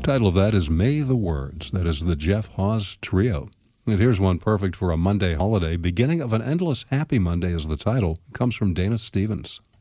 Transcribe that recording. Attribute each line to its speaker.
Speaker 1: Title of that is May the Words. That is the Jeff Hawes Trio. And here's one perfect for a Monday holiday. Beginning of an Endless Happy Monday is the title. It comes from Dana Stevens.